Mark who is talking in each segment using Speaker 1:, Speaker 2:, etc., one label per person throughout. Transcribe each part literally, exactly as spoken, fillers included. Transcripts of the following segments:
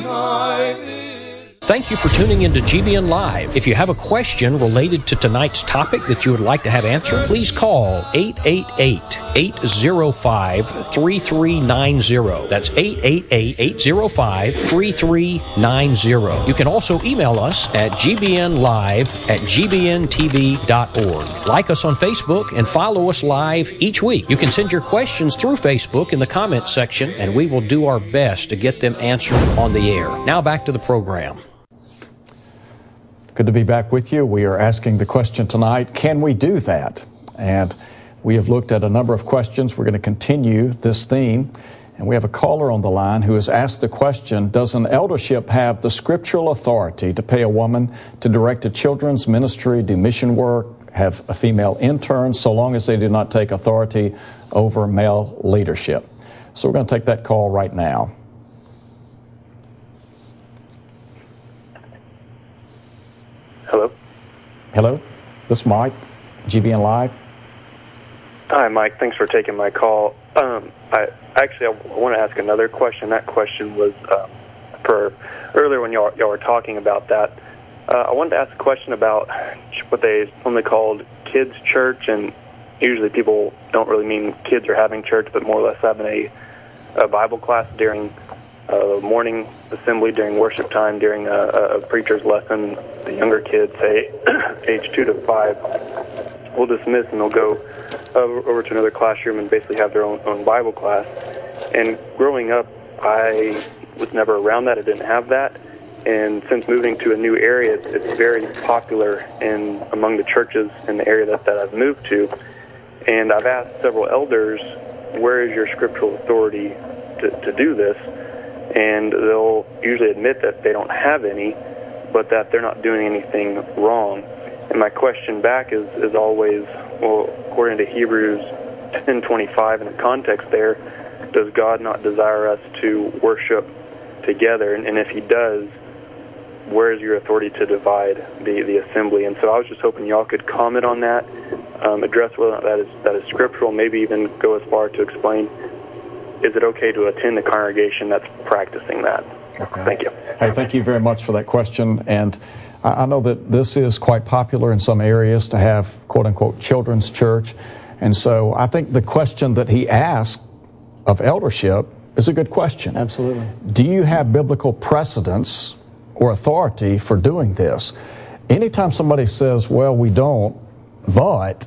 Speaker 1: Thank you for tuning into G B N Live. If you have a question related to tonight's topic that you would like to have answered, please call eight eight eight, eight oh five, three three nine oh. That's eight eight eight, eight oh five, three three nine oh. You can also email us at g b n live at g b n t v dot org. Like us on Facebook and follow us live each week. You can send your questions through Facebook in the comments section, and we will do our best to get them answered on the air. Now back to the program.
Speaker 2: Good to be back with you. We are asking the question tonight, can we do that? And we have looked at a number of questions. We're going to continue this theme. And we have a caller on the line who has asked the question, does an eldership have the scriptural authority to pay a woman to direct a children's ministry, do mission work, have a female intern, so long as they do not take authority over male leadership? So we're going to take that call right now.
Speaker 3: Hello?
Speaker 2: Hello, this is Mike, G B N Live.
Speaker 3: Hi, Mike. Thanks for taking my call. Um, I actually I want to ask another question. That question was um, for earlier when y'all, y'all were talking about that. Uh, I wanted to ask a question about what they normally called kids' church, and usually people don't really mean kids are having church, but more or less having a, a Bible class during uh, morning assembly, during worship time, during a, a preacher's lesson. The younger kids, say age two to five, will dismiss and they'll go over, over to another classroom and basically have their own, own Bible class. And growing up, I was never around that. I didn't have that. And since moving to a new area, it's, it's very popular in among the churches in the area that, that I've moved to. And I've asked several elders, where is your scriptural authority to, to do this? And they'll usually admit that they don't have any, but that they're not doing anything wrong. And my question back is, is always, well, according to Hebrews ten twenty-five in the context there, does God not desire us to worship together? And, and if he does, where is your authority to divide the, the assembly? And so I was just hoping y'all could comment on that, um, address whether or not that is, that is scriptural, maybe even go as far to explain, is it okay to attend a congregation that's practicing that?
Speaker 2: Okay.
Speaker 3: Thank you.
Speaker 2: Hey, thank you very much for that question. And I know that this is quite popular in some areas to have, quote-unquote, children's church. And so I think the question that he asked of eldership is a good question.
Speaker 4: Absolutely.
Speaker 2: Do you have biblical precedence or authority for doing this? Anytime somebody says, well, we don't, but,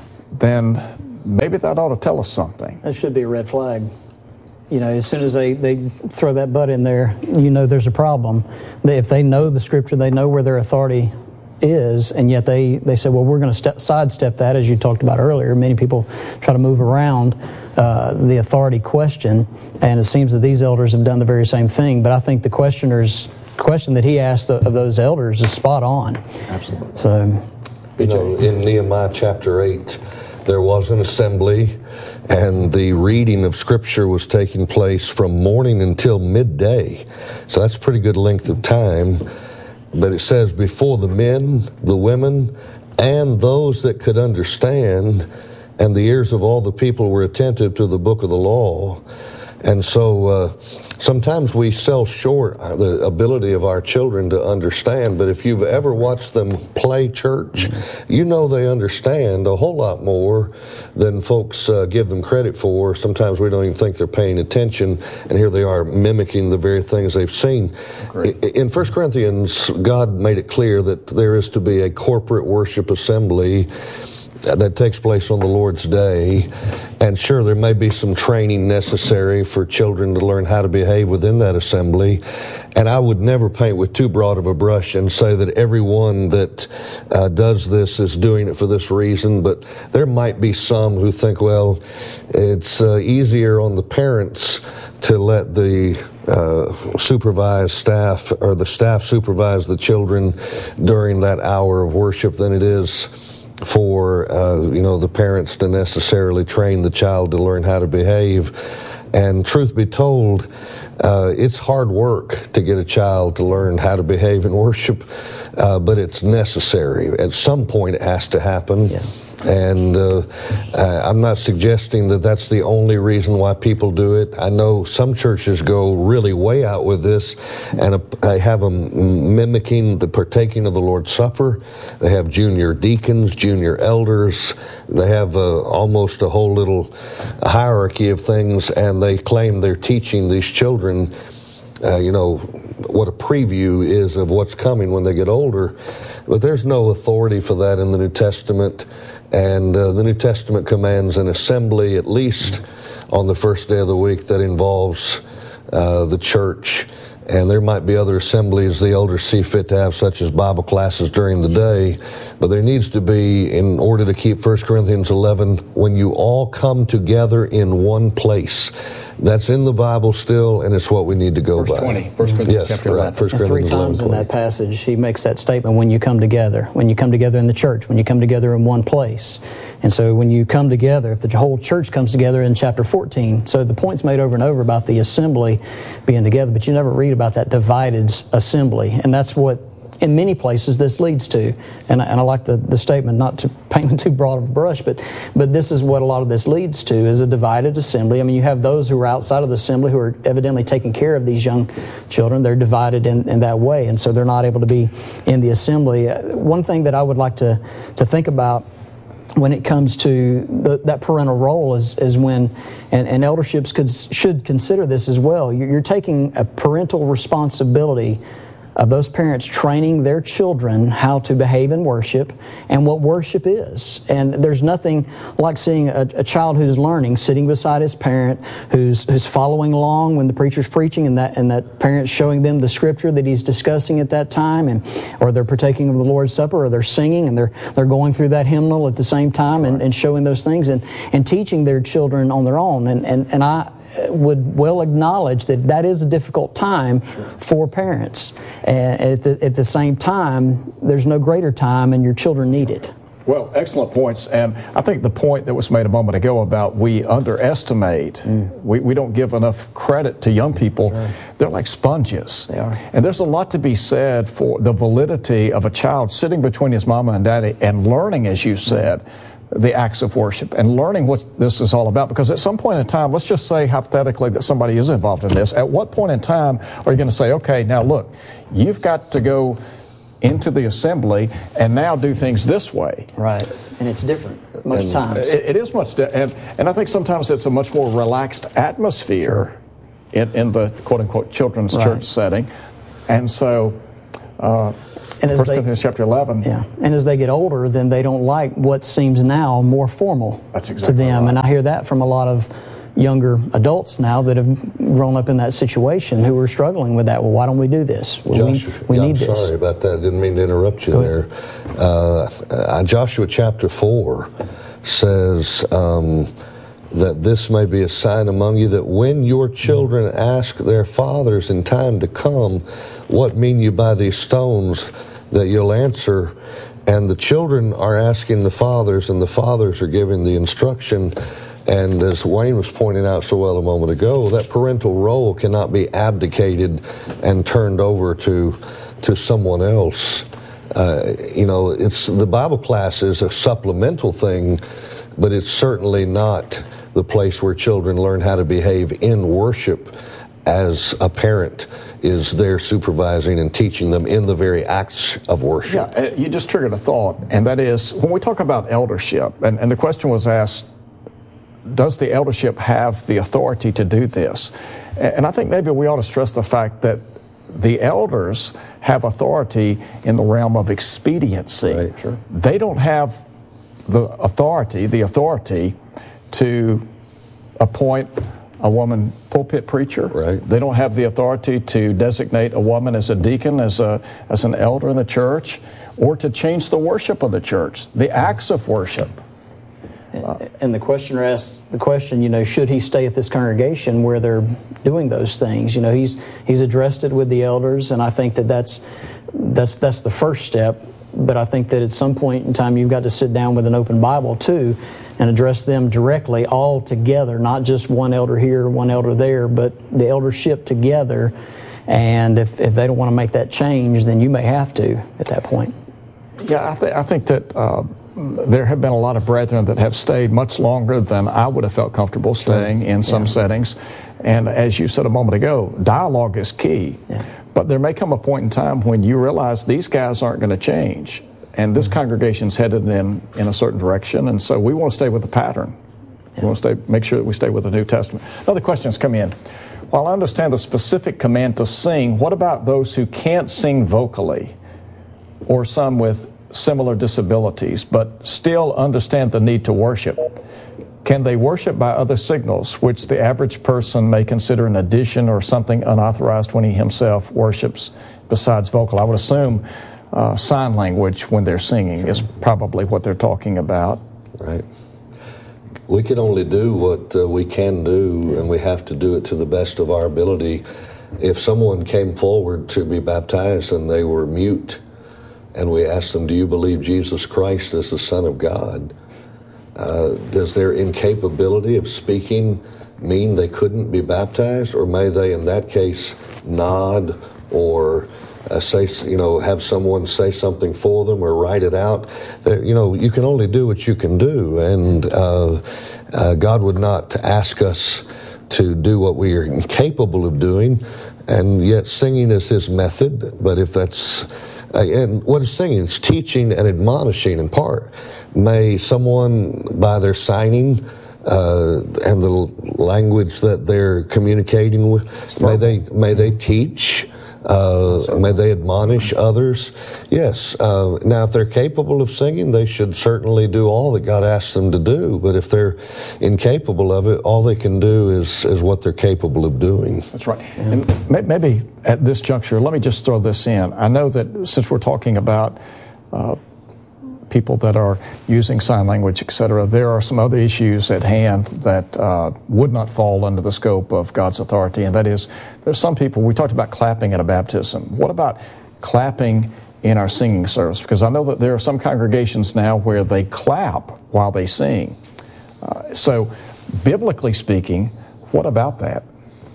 Speaker 2: then maybe that ought to tell us something.
Speaker 4: That should be a red flag. You know, as soon as they, they throw that but in there, you know there's a problem. They, if they know the scripture, they know where their authority is, and yet they, they say, well, we're going to step, sidestep that, as you talked about earlier. Many people try to move around uh, the authority question, and it seems that these elders have done the very same thing. But I think the questioner's question that he asked of those elders is spot on.
Speaker 2: Absolutely.
Speaker 4: So,
Speaker 5: you know, in Nehemiah chapter eight, there was an assembly, and the reading of Scripture was taking place from morning until midday. So that's a pretty good length of time. But it says, before the men, the women, and those that could understand, and the ears of all the people were attentive to the book of the law. And so uh, sometimes we sell short the ability of our children to understand, but if you've ever watched them play church, you know they understand a whole lot more than folks uh, give them credit for. Sometimes we don't even think they're paying attention, and here they are mimicking the very things they've seen. Great. In First Corinthians, God made it clear that there is to be a corporate worship assembly that takes place on the Lord's Day. And sure, there may be some training necessary for children to learn how to behave within that assembly. And I would never paint with too broad of a brush and say that everyone that uh, does this is doing it for this reason. But there might be some who think, well, it's uh, easier on the parents to let the uh, supervised staff or the staff supervise the children during that hour of worship than it is for uh, you know the parents to necessarily train the child to learn how to behave. And truth be told, uh, it's hard work to get a child to learn how to behave in worship, uh, but it's necessary. At some point it has to happen.
Speaker 4: Yeah.
Speaker 5: And uh, I'm not suggesting that that's the only reason why people do it. I know some churches go really way out with this, and I have them mimicking the partaking of the Lord's Supper. They have junior deacons, junior elders. They have uh, almost a whole little hierarchy of things, and they claim they're teaching these children, uh, you know, what a preview is of what's coming when they get older. But there's no authority for that in the New Testament. And uh, the New Testament commands an assembly at least on the first day of the week that involves uh, the church. And there might be other assemblies the elders see fit to have, such as Bible classes during the day. But there needs to be, in order to keep First Corinthians eleven, when you all come together in one place. That's in the Bible still, and it's what we need to go
Speaker 2: Verse
Speaker 5: by.
Speaker 2: twenty, First Corinthians
Speaker 5: yes,
Speaker 2: chapter
Speaker 5: right.
Speaker 2: eleven.
Speaker 5: First
Speaker 4: And three
Speaker 5: Corinthians
Speaker 4: times in that passage, he makes that statement, when you come together, when you come together in the church, when you come together in one place. And so when you come together, if the whole church comes together in chapter fourteen, so the point's made over and over about the assembly being together, but you never read about that divided assembly. And that's what, in many places, this leads to. And I, and I like the, the statement, not to paint too broad of a brush, but but this is what a lot of this leads to, is a divided assembly. I mean, you have those who are outside of the assembly who are evidently taking care of these young children. They're divided in, in that way, and so they're not able to be in the assembly. Uh, one thing that I would like to, to think about when it comes to the, that parental role is, is when, and, and elderships could, should consider this as well, you're, you're taking a parental responsibility of those parents training their children how to behave in worship and what worship is. And there's nothing like seeing a, a child who's learning sitting beside his parent, who's who's following along when the preacher's preaching, and that and that parent's showing them the scripture that he's discussing at that time, and or they're partaking of the Lord's Supper, or they're singing and they're they're going through that hymnal at the same time, and, and showing those things and, and teaching their children on their own. And and, and I would well acknowledge that that is a difficult time sure. for parents. And at the, at the same time, there's no greater time, and your children need it.
Speaker 2: Well, excellent points. And I think the point that was made a moment ago about we underestimate, mm. we, we don't give enough credit to young people. Sure. They're like sponges.
Speaker 4: They are.
Speaker 2: And there's a lot to be said for the validity of a child sitting between his mama and daddy and learning, as you said, mm. the acts of worship and learning what this is all about. Because at some point in time, let's just say hypothetically that somebody is involved in this, at what point in time are you going to say, okay, now look, you've got to go into the assembly and now do things this way?
Speaker 4: Right. And it's different most
Speaker 2: and
Speaker 4: times.
Speaker 2: It, it is much, di- and, and I think sometimes it's a much more relaxed atmosphere in, in the quote-unquote children's right. church setting. And so, uh,
Speaker 4: And as
Speaker 2: First
Speaker 4: they,
Speaker 2: Corinthians chapter eleven.
Speaker 4: Yeah, and as they get older, then they don't like what seems now more formal
Speaker 2: That's exactly
Speaker 4: to them.
Speaker 2: Right.
Speaker 4: And I hear that from a lot of younger adults now that have grown up in that situation who are struggling with that. Well, why don't we do this? Well,
Speaker 5: Joshua,
Speaker 4: we, we
Speaker 5: yeah,
Speaker 4: need
Speaker 5: I'm
Speaker 4: this.
Speaker 5: sorry about that. Didn't mean to interrupt you there. Uh, uh, Joshua chapter four says um, that this may be a sign among you, that when your children ask their fathers in time to come, what mean you by these stones, that you'll answer. And the children are asking the fathers, and the fathers are giving the instruction. And as Wayne was pointing out so well a moment ago, that parental role cannot be abdicated and turned over to to someone else. Uh, you know, it's the Bible class is a supplemental thing, but it's certainly not the place where children learn how to behave in worship, as a parent is there supervising and teaching them in the very acts of worship.
Speaker 2: Yeah, you just triggered a thought, and that is when we talk about eldership, and, and the question was asked, does the eldership have the authority to do this? And I think maybe we ought to stress the fact that the elders have authority in the realm of expediency.
Speaker 5: Right, sure.
Speaker 2: They don't have the authority, the authority to appoint a woman pulpit preacher.
Speaker 5: Right.
Speaker 2: They don't have the authority to designate a woman as a deacon, as a as an elder in the church, or to change the worship of the church, the acts of worship.
Speaker 4: Uh, and the questioner asks the question, you know, should he stay at this congregation where they're doing those things? You know, he's he's addressed it with the elders, and I think that that's that's that's the first step. But I think that at some point in time, you've got to sit down with an open Bible too, and address them directly, all together, not just one elder here, one elder there, but the eldership together. And if if they don't want to make that change, then you may have to at that point.
Speaker 2: Yeah, I, th- I think that uh, there have been a lot of brethren that have stayed much longer than I would have felt comfortable staying in some yeah. settings. And as you said a moment ago, dialogue is key. Yeah. But there may come a point in time when you realize these guys aren't going to change. And this mm-hmm. congregation's headed in, in a certain direction. And so we want to stay with the pattern. Yeah. We want to stay, make sure that we stay with the New Testament. Another question's come in. While I understand the specific command to sing, what about those who can't sing vocally, or some with similar disabilities, but still understand the need to worship? Can they worship by other signals, which the average person may consider an addition or something unauthorized when he himself worships besides vocal? I would assume uh, sign language when they're singing is probably what they're talking about.
Speaker 5: Right. We can only do what uh, we can do, and we have to do it to the best of our ability. If someone came forward to be baptized and they were mute, and we asked them, do you believe Jesus Christ is the Son of God? Uh, does their incapability of speaking mean they couldn't be baptized? Or may they, in that case, nod or uh, say, you know, have someone say something for them or write it out? There, you know, you can only do what you can do. And uh, uh, God would not ask us to do what we are incapable of doing. And yet singing is His method. But if that's... Uh, and what it's saying, it's teaching and admonishing in part. May someone, by their signing uh, and the language that they're communicating with, may they may they teach, uh, may they admonish others. Yes. Uh, now, if they're capable of singing, they should certainly do all that God asks them to do. But if they're incapable of it, all they can do is is what they're capable of doing.
Speaker 2: That's right. And maybe at this juncture, let me just throw this in. I know that since we're talking about uh, people that are using sign language, et cetera, there are some other issues at hand that uh, would not fall under the scope of God's authority, and that is, there's some people, we talked about clapping at a baptism. What about clapping in our singing service? Because I know that there are some congregations now where they clap while they sing. Uh, so, biblically speaking, what about that?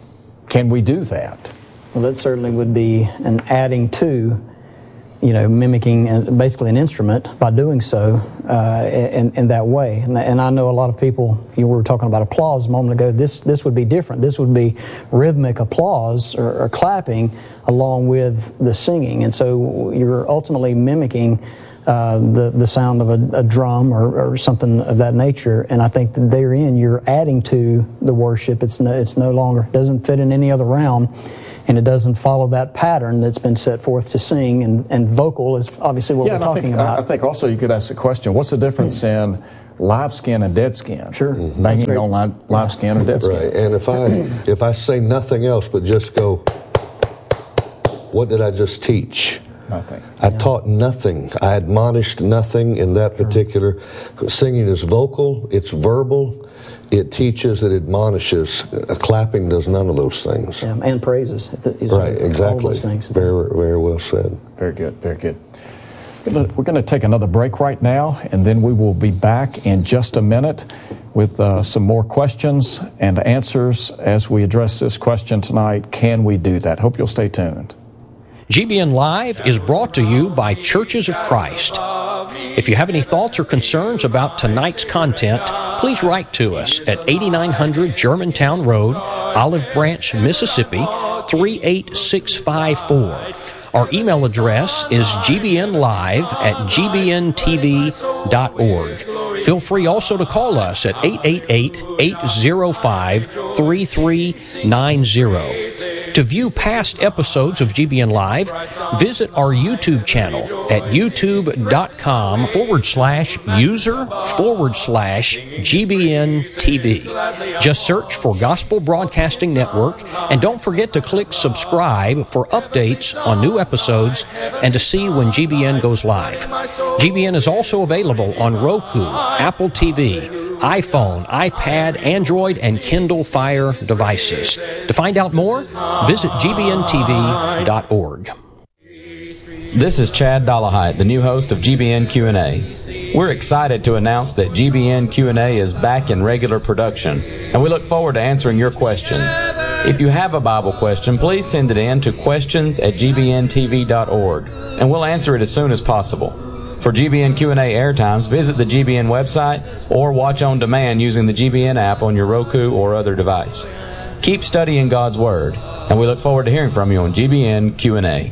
Speaker 2: Can we do that?
Speaker 4: Well, that certainly would be an adding to, you know, mimicking basically an instrument by doing so uh, in, in that way. And, and I know a lot of people, you were talking about applause a moment ago, this this would be different. This would be rhythmic applause or, or clapping along with the singing. And so you're ultimately mimicking uh, the, the sound of a, a drum or, or something of that nature. And I think that therein you're adding to the worship. It's no, it's no longer, doesn't fit in any other realm. And it doesn't follow that pattern that's been set forth to sing, and, and vocal is obviously what
Speaker 2: yeah,
Speaker 4: we're talking
Speaker 2: I think,
Speaker 4: about.
Speaker 2: I think also you could ask the question, what's the difference mm-hmm. in live skin and dead skin?
Speaker 4: Sure. Mm-hmm.
Speaker 2: Banging on live, live skin or dead skin.
Speaker 5: Right, and if I, if I say nothing else but just go, what did I just teach?
Speaker 2: Nothing.
Speaker 5: I yeah. taught nothing. I admonished nothing in that particular. Singing is vocal, it's verbal, it teaches, it admonishes. A clapping does none of those things.
Speaker 4: Yeah, and praises.
Speaker 5: Right, exactly. All those things. Very, very well said.
Speaker 2: Very good, very good. We're going to take another break right now, and then we will be back in just a minute with uh, some more questions and answers as we address this question tonight. Can we do that? Hope you'll stay tuned.
Speaker 1: G B N Live is brought to you by Churches of Christ. If you have any thoughts or concerns about tonight's content, please write to us at eighty-nine hundred Germantown Road, Olive Branch, Mississippi, three eight six five four. Our email address is g b n live at g b n t v dot org. Feel free also to call us at eight eight eight, eight oh five, three three nine oh. To view past episodes of G B N Live, visit our YouTube channel at youtube.com forward slash user forward slash GBNTV. Just search for Gospel Broadcasting Network, and don't forget to click subscribe for updates on new episodes and to see when G B N goes live. G B N is also available on Roku, Apple T V, iPhone, iPad, Android, and Kindle Fire devices. To find out more, visit g b n t v dot org.
Speaker 6: This is Chad Dollahite, the new host of G B N Q and A. We're excited to announce that G B N Q and A is back in regular production, and we look forward to answering your questions. If you have a Bible question, please send it in to questions at g b n t v dot org, and we'll answer it as soon as possible. For G B N Q and A airtimes, visit the G B N website or watch on demand using the G B N app on your Roku or other device. Keep studying God's Word, and we look forward to hearing from you on G B N Q and A.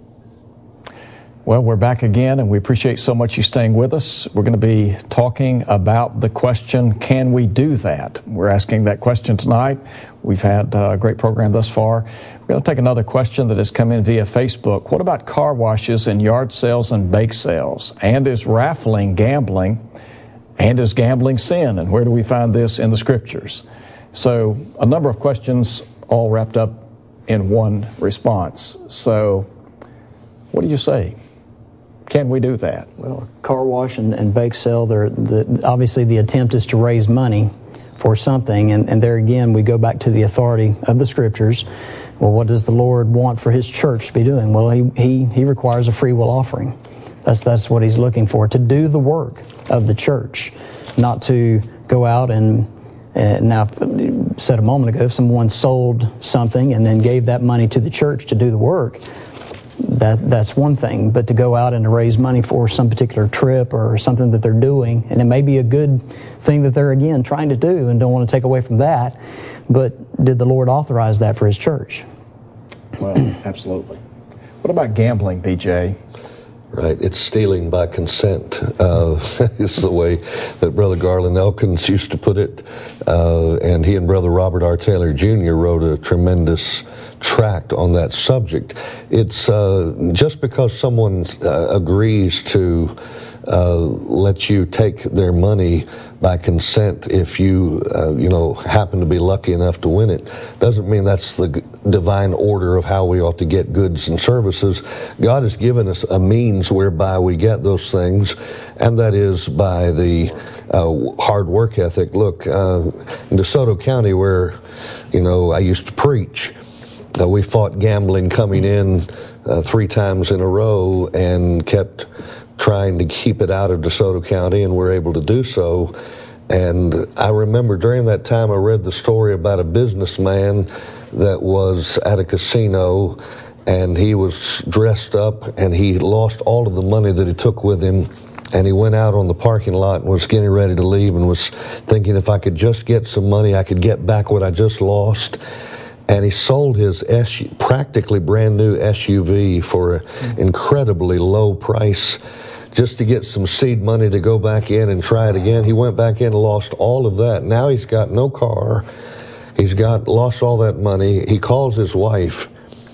Speaker 2: Well, we're back again, and we appreciate so much you staying with us. We're going to be talking about the question, can we do that? We're asking that question tonight. We've had a great program thus far. We're going to take another question that has come in via Facebook. What about car washes and yard sales and bake sales? And is raffling gambling? And is gambling sin? And where do we find this in the Scriptures? So a number of questions all wrapped up in one response. So what do you say? Can we do that?
Speaker 4: Well, car wash and, and bake sale, they're the, obviously the attempt is to raise money for something, and, and there again we go back to the authority of the Scriptures. Well, what does the Lord want for His church to be doing? Well, He He, he requires a free will offering. That's that's what He's looking for, to do the work of the church, not to go out and uh, now I've said a moment ago, if someone sold something and then gave that money to the church to do the work, That that's one thing, but to go out and to raise money for some particular trip or something that they're doing, and it may be a good thing that they're again trying to do and don't want to take away from that, but did the Lord authorize that for His church?
Speaker 2: Well, absolutely. What about gambling, B J?
Speaker 5: Right, it's stealing by consent. Uh, it's the way that Brother Garland Elkins used to put it, uh, and he and Brother Robert R. Taylor Junior wrote a tremendous tract on that subject. It's uh, just because someone uh, agrees to uh, let you take their money by consent if you, uh, you know, happen to be lucky enough to win it, doesn't mean that's the divine order of how we ought to get goods and services. God has given us a means whereby we get those things, and that is by the uh, hard work ethic. Look, uh, in DeSoto County, where, you know, I used to preach, Uh, we fought gambling coming in uh, three times in a row and kept trying to keep it out of DeSoto County, and we're able to do so. And I remember during that time I read the story about a businessman that was at a casino, and he was dressed up and he lost all of the money that he took with him. And he went out on the parking lot and was getting ready to leave and was thinking, if I could just get some money, I could get back what I just lost. And he sold his S U, practically brand new S U V for an incredibly low price just to get some seed money to go back in and try it again. He went back in and lost all of that. Now he's got no car. He's got lost all that money. He calls his wife,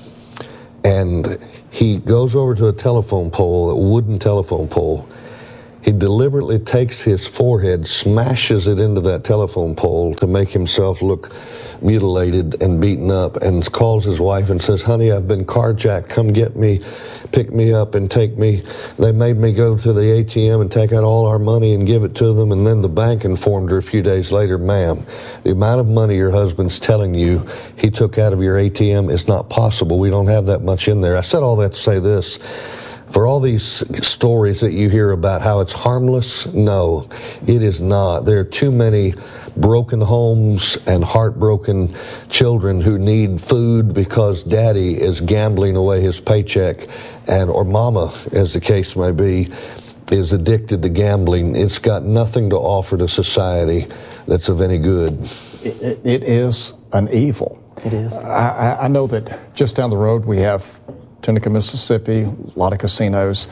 Speaker 5: and he goes over to a telephone pole, a wooden telephone pole. He deliberately takes his forehead, smashes it into that telephone pole to make himself look mutilated and beaten up, and calls his wife and says, honey, I've been carjacked. Come get me, pick me up and take me. They made me go to the A T M and take out all our money and give it to them. And then the bank informed her a few days later, ma'am, the amount of money your husband's telling you he took out of your A T M is not possible. We don't have that much in there. I said all that to say this. For all these stories that you hear about how it's harmless, no, it is not. There are too many broken homes and heartbroken children who need food because daddy is gambling away his paycheck, and or mama, as the case may be, is addicted to gambling. It's got nothing to offer to society that's of any good.
Speaker 2: It, it is an evil.
Speaker 4: It is.
Speaker 2: I, I know that just down the road we have Tunica, Mississippi, a lot of casinos.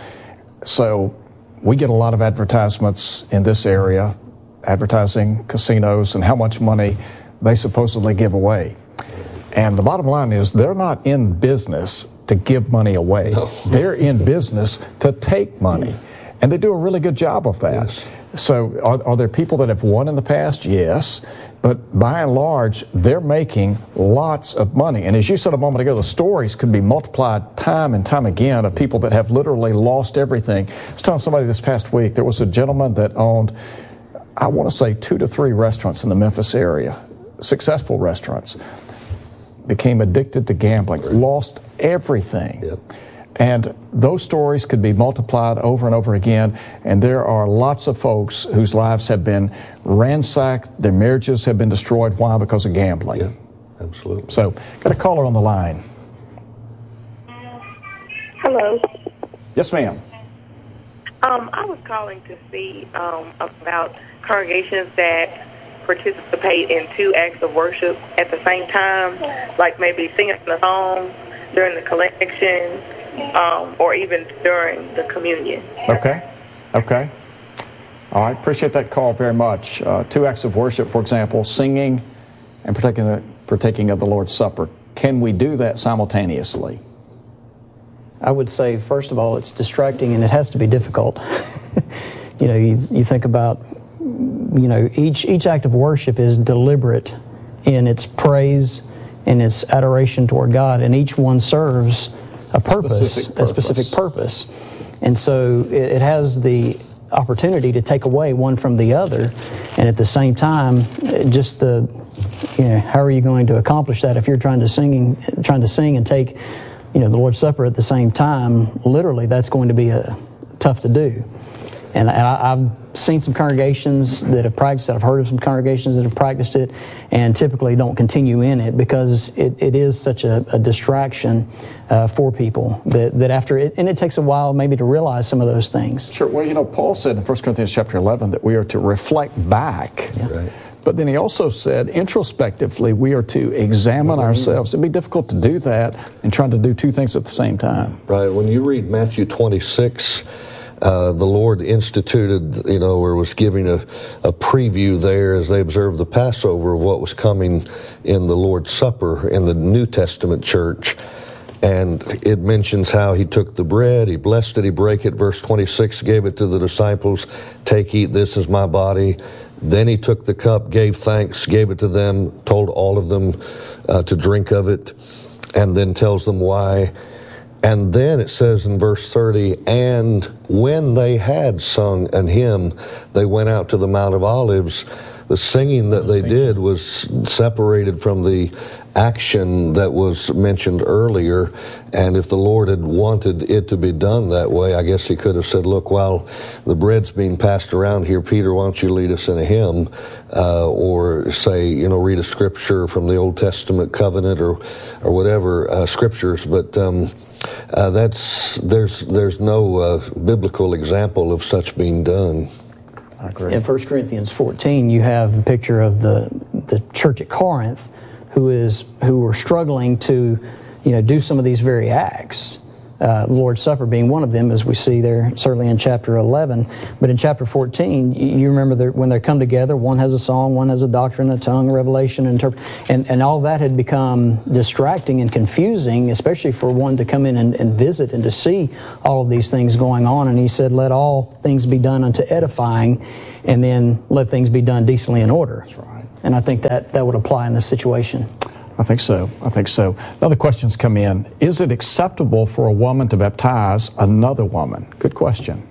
Speaker 2: So we get a lot of advertisements in this area, advertising casinos and how much money they supposedly give away. And the bottom line is they're not in business to give money away. No. They're in business to take money. And they do a really good job of that. Yes. So are, are there people that have won in the past? Yes. But by and large, they're making lots of money. And as you said a moment ago, the stories could be multiplied time and time again of people that have literally lost everything. I was telling somebody this past week, there was a gentleman that owned, I want to say, two to three restaurants in the Memphis area, successful restaurants, became addicted to gambling, lost everything. Yep. And those stories could be multiplied over and over again. And there are lots of folks whose lives have been ransacked, their marriages have been destroyed. Why? Because of gambling.
Speaker 5: Yeah, absolutely.
Speaker 2: So, got a caller on the line.
Speaker 7: Hello.
Speaker 2: Yes, ma'am.
Speaker 7: Um, I was calling to see um, about congregations that participate in two acts of worship at the same time, like maybe singing a song during the collection, um, or even during the communion.
Speaker 2: Okay. Okay. All right. Appreciate that call very much. Uh, two acts of worship, for example, singing and partaking, the, partaking of the Lord's Supper. Can we do that simultaneously?
Speaker 4: I would say, first of all, it's distracting and it has to be difficult. You know, you, you think about, you know, each each act of worship is deliberate in its praise and its adoration toward God, and each one serves a purpose,
Speaker 2: Specific purpose.
Speaker 4: a specific purpose. And so it, it has the opportunity to take away one from the other, and at the same time, just the, you know, how are you going to accomplish that if you're trying to sing, trying to sing and take, you know, the Lord's Supper at the same time? Literally, that's going to be a, tough to do. And, and I, I've seen some congregations that have practiced it. I've heard of some congregations that have practiced it and typically don't continue in it because it, it is such a, a distraction uh, for people that, that after it, and it takes a while maybe to realize some of those things.
Speaker 2: Sure. Well, you know, Paul said in First Corinthians chapter eleven that we are to reflect back.
Speaker 4: Yeah.
Speaker 5: Right.
Speaker 2: But then he also said, introspectively, we are to examine mm-hmm. ourselves. It'd be difficult to do that and trying to do two things at the same time.
Speaker 5: Right. When you read Matthew twenty-six, uh, the Lord instituted, you know, or was giving a, a preview there as they observed the Passover of what was coming in the Lord's Supper in the New Testament church. And it mentions how he took the bread, he blessed it, he brake it. Verse twenty-six, gave it to the disciples. Take, eat, this is my body. Then he took the cup, gave thanks, gave it to them, told all of them uh, to drink of it, and then tells them why. And then it says in verse thirty, and when they had sung an hymn, they went out to the Mount of Olives. The singing that they did was separated from the action that was mentioned earlier. And if the Lord had wanted it to be done that way, I guess he could have said, look, while the bread's being passed around here, Peter, why don't you lead us in a hymn? Uh, or say, you know, read a scripture from the Old Testament covenant or or whatever, uh, scriptures. But um, uh, that's there's there's no uh, biblical example of such being done.
Speaker 4: In First Corinthians fourteen, you have the picture of the the church at Corinth, who is who were struggling to, you know, do some of these very acts. Uh, Lord's Supper being one of them, as we see there, certainly in chapter eleven. But in chapter fourteen, you remember that when they come together, one has a song, one has a doctrine, a tongue, revelation, interpret, and and all that had become distracting and confusing, especially for one to come in and, and visit and to see all of these things going on. And he said, "Let all things be done unto edifying, and then let things be done decently in order."
Speaker 2: That's right.
Speaker 4: And I think that that would apply in this situation.
Speaker 2: I think so. I think so. Another question's come in. Is it acceptable for a woman to baptize another woman? Good question.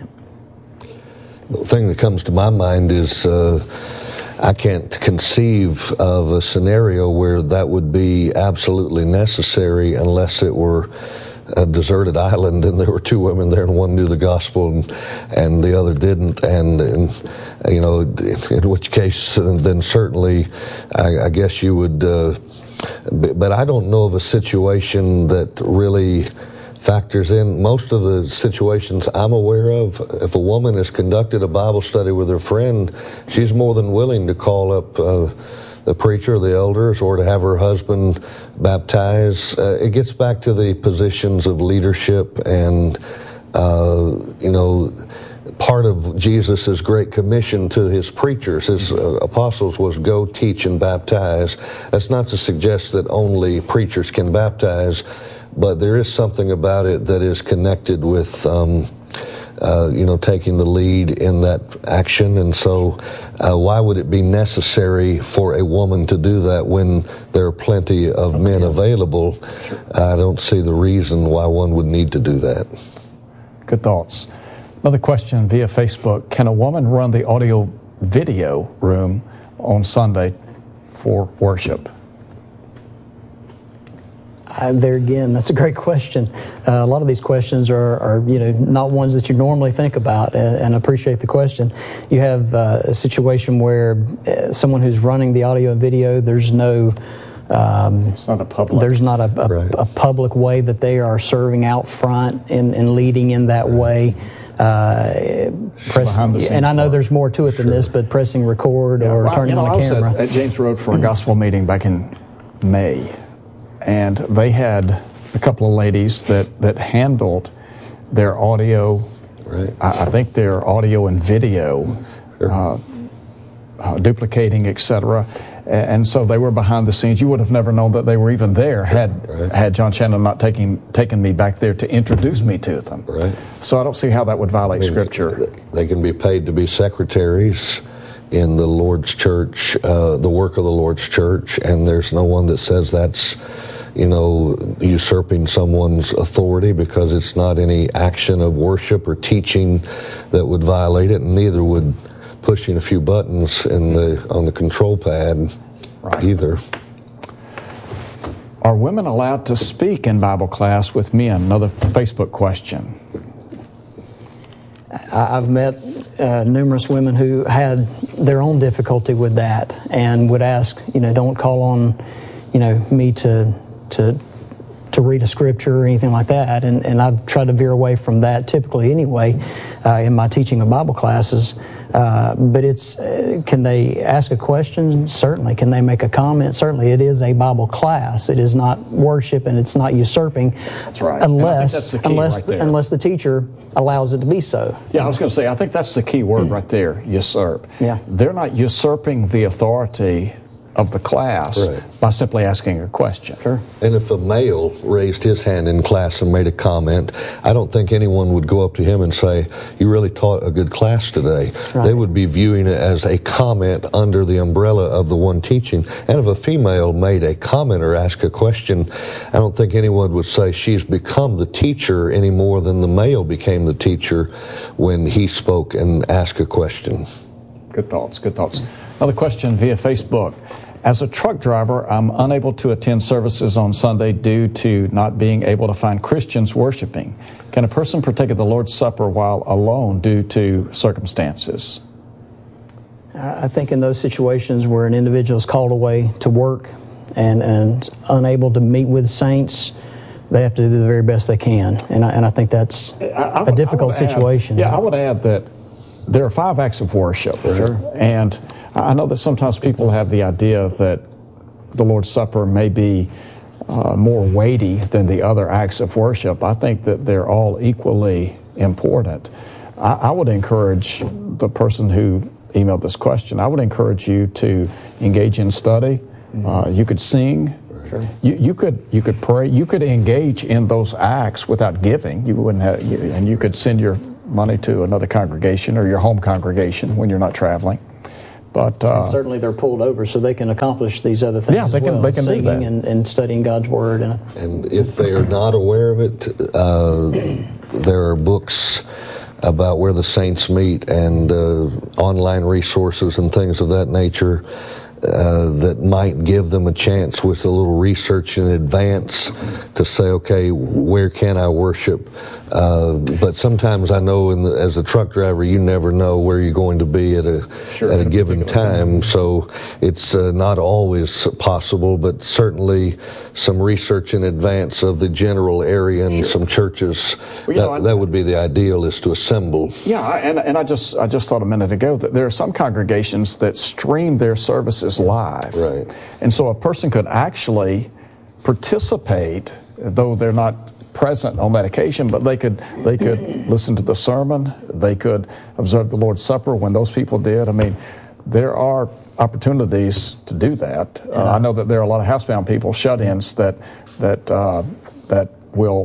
Speaker 5: The thing that comes to my mind is uh, I can't conceive of a scenario where that would be absolutely necessary unless it were a deserted island and there were two women there and one knew the gospel and, and the other didn't. And, and, you know, in which case then certainly I, I guess you would... Uh, But I don't know of a situation that really factors in. Most of the situations I'm aware of, if a woman has conducted a Bible study with her friend, she's more than willing to call up uh, the preacher, the elders, or to have her husband baptize. Uh, it gets back to the positions of leadership and, uh, you know, part of Jesus' great commission to his preachers, his uh, apostles, was go teach and baptize. That's not to suggest that only preachers can baptize, but there is something about it that is connected with, um, uh, you know, taking the lead in that action. And so uh, why would it be necessary for a woman to do that when there are plenty of men available? I don't see the reason why one would need to do that.
Speaker 2: Good thoughts. Another question via Facebook. Can a woman run the audio video room on Sunday for worship?
Speaker 4: Uh, there again, that's a great question. Uh, a lot of these questions are, are, you know, not ones that you normally think about, and, and appreciate the question. You have uh, a situation where uh, someone who's running the audio and video, there's no... Um,
Speaker 2: it's not a public.
Speaker 4: There's not a, a,
Speaker 5: right.
Speaker 4: a public way that they are serving out front and, and leading in that
Speaker 5: right.
Speaker 4: way. uh, press, and I know there's more to it than sure. this, but pressing record yeah, or well, turning you know, on the camera.
Speaker 2: I was at, at James Road for a gospel meeting back in May, and they had a couple of ladies that, that handled their audio, right. I, I think their audio and video, sure. uh, uh, duplicating, et cetera. And so they were behind the scenes. You would have never known that they were even there had right. had John Shannon not taken taken me back there to introduce me to them. Right. So I don't see how that would violate I mean, Scripture.
Speaker 5: They can be paid to be secretaries in the Lord's church, uh, the work of the Lord's church, and there's no one that says that's, you know, usurping someone's authority, because it's not any action of worship or teaching that would violate it, and neither would pushing a few buttons in the on the control pad right. either.
Speaker 2: Are women allowed to speak in Bible class with men? Another Facebook question.
Speaker 4: I've met uh, numerous women who had their own difficulty with that and would ask, you know, don't call on, you know, me to to to read a scripture or anything like that. And, and I've tried to veer away from that typically anyway uh, in my teaching of Bible classes. Uh, but it's, uh, can they ask a question? Certainly. Can they make a comment? Certainly. It is a Bible class. It is not worship, and it's not usurping.
Speaker 2: That's right.
Speaker 4: Unless,
Speaker 2: that's the key
Speaker 4: unless,
Speaker 2: right there.
Speaker 4: unless the teacher allows it to be so.
Speaker 2: Yeah, I was going to say, I think that's the key word right there, usurp.
Speaker 4: Yeah.
Speaker 2: They're not usurping the authority of the class right. by simply asking a question.
Speaker 4: Sure.
Speaker 5: And if a male raised his hand in class and made a comment, I don't think anyone would go up to him and say, you really taught a good class today. Right. They would be viewing it as a comment under the umbrella of the one teaching. And if a female made a comment or asked a question, I don't think anyone would say she's become the teacher any more than the male became the teacher when he spoke and asked a question.
Speaker 2: Good thoughts, good thoughts. Another question via Facebook. As a truck driver, I'm unable to attend services on Sunday due to not being able to find Christians worshiping. Can a person partake of the Lord's Supper while alone due to circumstances?
Speaker 4: I think in those situations where an individual is called away to work and, and unable to meet with saints, they have to do the very best they can. And I, and I think that's I, I would, a difficult situation.
Speaker 2: Add, yeah, I would add that there are five acts of worship. Sure. And I know that sometimes people have the idea that the Lord's Supper may be uh, more weighty than the other acts of worship. I think that they're all equally important. I, I would encourage the person who emailed this question, I would encourage you to engage in study. Mm-hmm. Uh, you could sing. Sure. You, you could you could pray. You could engage in those acts without giving. You wouldn't have, you, and you could send your money to another congregation or your home congregation when you're not traveling. But uh,
Speaker 4: certainly they're pulled over so they can accomplish these other things.
Speaker 2: Yeah, they
Speaker 4: as
Speaker 2: can.
Speaker 4: well.
Speaker 2: They can
Speaker 4: Singing
Speaker 2: do that.
Speaker 4: And, and studying God's Word. And,
Speaker 5: and if they are not aware of it, uh, there are books about where the saints meet and uh, online resources and things of that nature uh, that might give them a chance with a little research in advance to say, okay, where can I worship? Uh, but sometimes I know in the, as a truck driver, you never know where you're going to be at a sure, at a given time. Time. So it's uh, not always possible, but certainly some research in advance of the general area and sure. some churches. Well, that, know, I, that would be the ideal, is to assemble.
Speaker 2: Yeah, and and I just I just thought a minute ago that there are some congregations that stream their services live,
Speaker 5: right?
Speaker 2: And so a person could actually participate, though they're not present on that occasion, but they could they could listen to the sermon, they could observe the Lord's Supper when those people did. I mean, there are opportunities to do that. Yeah. Uh, I know that there are a lot of housebound people, shut-ins, that that uh, that will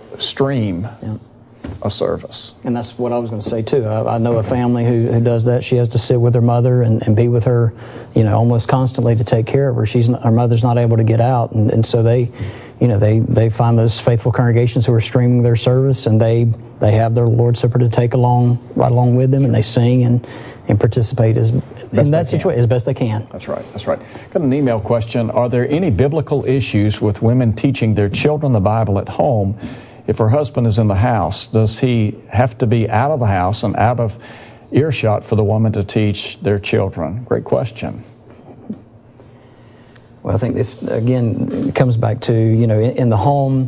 Speaker 2: stream yeah. a service.
Speaker 4: And that's what I was going to say too. I, I know a family who, who does that. She has to sit with her mother and, and be with her, you know, almost constantly to take care of her. She's not, her mother's not able to get out, and, and so they. You know, they, they find those faithful congregations who are streaming their service, and they, they have their Lord's Supper to take along right along with them, and they sing and, and participate as in that situation as best they can.
Speaker 2: That's right. That's right. Got an email question. Are there any biblical issues with women teaching their children the Bible at home? If her husband is in the house, does he have to be out of the house and out of earshot for the woman to teach their children? Great question.
Speaker 4: Well, I think this, again, comes back to, you know, in, in the home,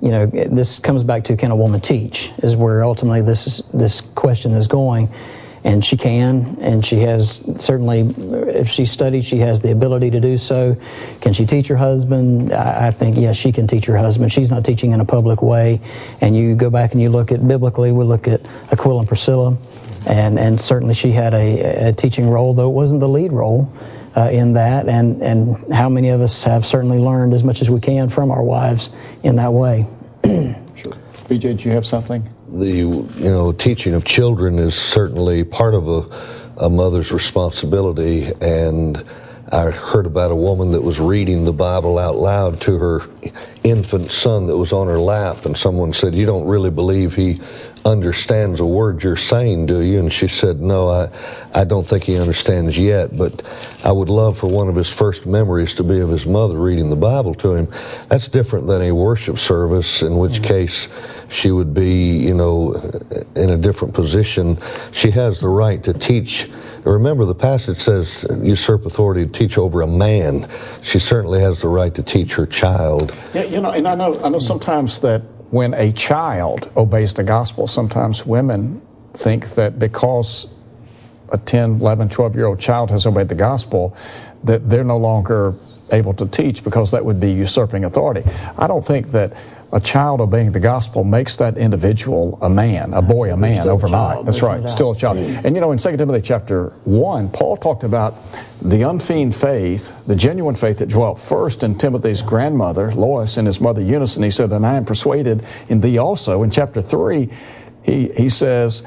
Speaker 4: you know, this comes back to, can a woman teach, is where ultimately this is, this question is going. And she can, and she has certainly, if she studied, she has the ability to do so. Can she teach her husband? I, I think, yes, she can teach her husband. She's not teaching in a public way. And you go back and you look at, biblically, we look at Aquila and Priscilla, and, and certainly she had a, a teaching role, though it wasn't the lead role uh, in that. And, and how many of us have certainly learned as much as we can from our wives in that way.
Speaker 2: Sure. B J, do you have something?
Speaker 5: The you know teaching of children is certainly part of a, a mother's responsibility, and I heard about a woman that was reading the Bible out loud to her infant son that was on her lap, and someone said, "You don't really believe he understands a word you're saying, do you?" And she said, "No, I, I don't think he understands yet, but I would love for one of his first memories to be of his mother reading the Bible to him." That's different than a worship service, in which mm-hmm. case she would be, you know, in a different position. She has the right to teach. Remember, the passage says, usurp authority to teach over a man. She certainly has the right to teach her child.
Speaker 2: Yeah, you know, and I know, I know sometimes that when a child obeys the gospel, sometimes women think that because a ten, eleven, twelve-year-old child has obeyed the gospel, that they're no longer able to teach because that would be usurping authority. I don't think that a child obeying the gospel makes that individual a man, a boy, a man overnight. That's right, still a child. And you know, in Second Timothy chapter one, Paul talked about the unfeigned faith, the genuine faith that dwelt first in Timothy's grandmother, Lois, and his mother Eunice, and he said, "And I am persuaded in thee also." In chapter three, he, he says,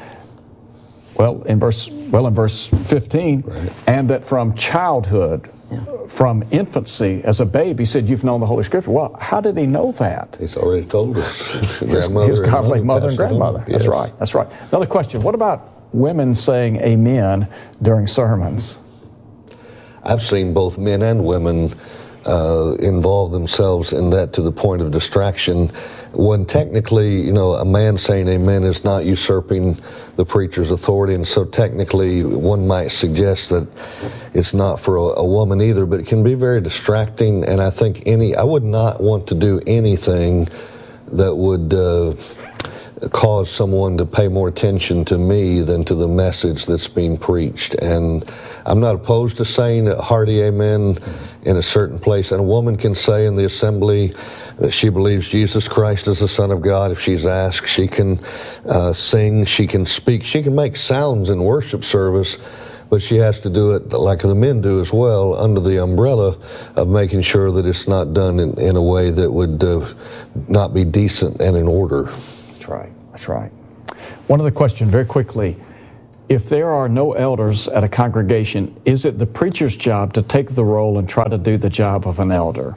Speaker 2: well, in verse, well, in verse fifteen, right. "And that from childhood, from infancy, as a babe," he said, "You've known the Holy Scripture." Well, how did he know that?
Speaker 5: He's already told us.
Speaker 2: his, his godly mother and grandmother. Yes. That's right. That's right. Another question. What about women saying amen during sermons?
Speaker 5: I've seen both men and women uh, involve themselves in that to the point of distraction, when technically, you know, a man saying amen is not usurping the preacher's authority, and so technically one might suggest that it's not for a, a woman either, but it can be very distracting, and I think any, I would not want to do anything that would uh, cause someone to pay more attention to me than to the message that's being preached. And I'm not opposed to saying a hearty amen in a certain place, and a woman can say in the assembly that she believes Jesus Christ is the Son of God. If she's asked, she can uh, sing, she can speak, she can make sounds in worship service, but she has to do it like the men do as well, under the umbrella of making sure that it's not done in, in a way that would uh, not be decent and in order.
Speaker 2: That's right. That's right. One other question, very quickly. If there are no elders at a congregation, is it the preacher's job to take the role and try to do the job of an elder?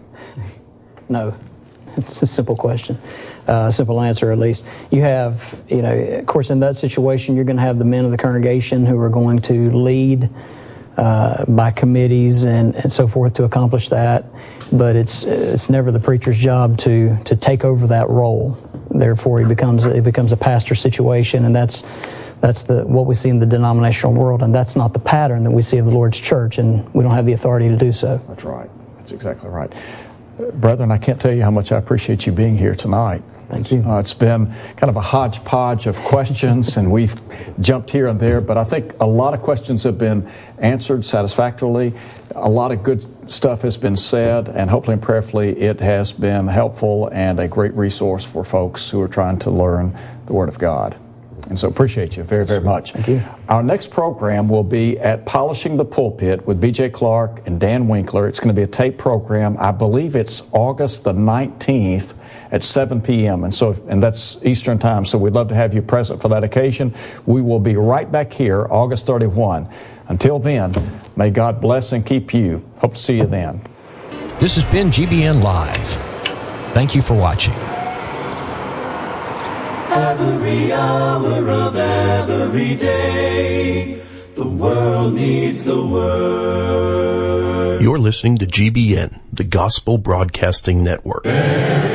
Speaker 4: No. It's a simple question, a uh, simple answer at least. You have, you know, of course, in that situation, you're going to have the men of the congregation who are going to lead uh, by committees and, and so forth to accomplish that. But it's it's never the preacher's job to to take over that role. Therefore, he becomes it becomes a pastor situation, and that's that's the what we see in the denominational world, and that's not the pattern that we see of the Lord's church, and we don't have the authority to do so.
Speaker 2: That's right. That's exactly right. Brethren, I can't tell you how much I appreciate you being here tonight.
Speaker 4: Thank you.
Speaker 2: Uh, it's been kind of a hodgepodge of questions, and we've jumped here and there, but I think a lot of questions have been answered satisfactorily. A lot of good stuff has been said, and hopefully and prayerfully it has been helpful and a great resource for folks who are trying to learn the Word of God. And so appreciate you very, very much.
Speaker 4: Thank you.
Speaker 2: Our next program will be at Polishing the Pulpit with B J Clark and Dan Winkler. It's going to be a tape program. I believe it's August the nineteenth at seven p.m. And so, and that's Eastern time. So we'd love to have you present for that occasion. We will be right back here August thirty-first. Until then, may God bless and keep you. Hope to see you then.
Speaker 1: This has been G B N Live. Thank you for watching.
Speaker 8: Every hour of every day, the world needs the Word.
Speaker 9: You're listening to G B N, the Gospel Broadcasting Network.